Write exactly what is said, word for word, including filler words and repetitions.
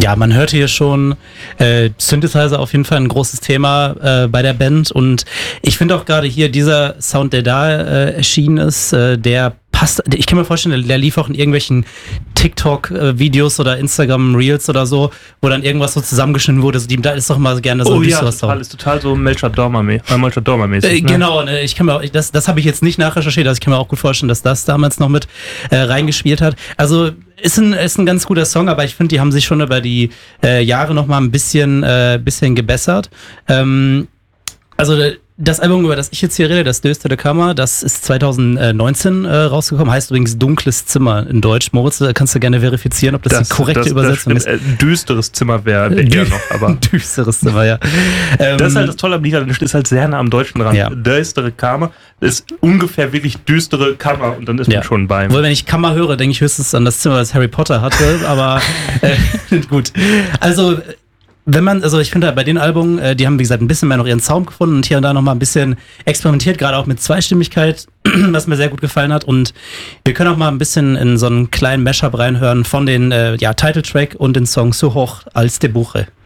ja, man hört hier schon äh, Synthesizer auf jeden Fall ein großes Thema äh, bei der Band und ich finde auch gerade hier dieser Sound, der da äh, erschienen ist, äh, der passt, ich kann mir vorstellen, der lief auch in irgendwelchen TikTok-Videos oder Instagram-Reels oder so, wo dann irgendwas so zusammengeschnitten wurde. So, die, da ist doch mal gerne so oh, ein ja, düsterer Sound. Oh ja, ist total so Melcher Dormer-mäßig. Äh, genau, ne, ich kann mir auch, das, das habe ich jetzt nicht nachrecherchiert, also ich kann mir auch gut vorstellen, dass das damals noch mit äh, reingespielt hat. Also ist ein, ist ein ganz guter Song, aber ich finde, die haben sich schon über die äh, Jahre noch mal ein bisschen, äh, bisschen gebessert. Ähm, also das Album, über das ich jetzt hier rede, das Düstere Kammer, das ist zwanzig neunzehn äh, rausgekommen, heißt übrigens Dunkles Zimmer in Deutsch. Moritz, kannst du gerne verifizieren, ob das, das die korrekte das, Übersetzung das ist. Äh, düsteres Zimmer wäre wär eher noch, aber düsteres Zimmer, ja. Ähm, das ist halt das Tolle am Lied, das ist halt sehr nah am Deutschen dran. Ja. Düstere Kammer ist ungefähr wirklich düstere Kammer und dann ist man ja. schon bei. Wohl, wenn ich Kammer höre, denke ich höchstens an das Zimmer, das Harry Potter hatte, aber äh, gut. Also wenn man, also ich finde bei den Alben, äh, die haben wie gesagt ein bisschen mehr noch ihren Sound gefunden und hier und da noch mal ein bisschen experimentiert, gerade auch mit Zweistimmigkeit, was mir sehr gut gefallen hat und wir können auch mal ein bisschen in so einen kleinen Mashup reinhören von den äh, ja, Titeltrack und den Song So hoch als der Buche.